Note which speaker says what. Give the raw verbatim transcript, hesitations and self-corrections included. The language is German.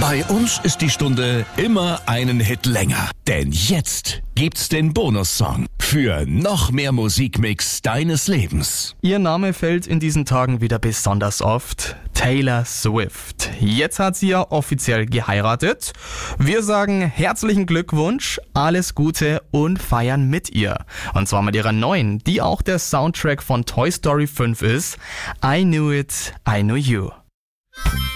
Speaker 1: Bei uns ist die Stunde immer einen Hit länger. Denn jetzt gibt's den Bonussong für noch mehr Musikmix deines Lebens.
Speaker 2: Ihr Name fällt in diesen Tagen wieder besonders oft. Taylor Swift. Jetzt hat sie ja offiziell geheiratet. Wir sagen herzlichen Glückwunsch, alles Gute und feiern mit ihr. Und zwar mit ihrer neuen, die auch der Soundtrack von Toy Story fünf ist. I Knew It, I Knew You.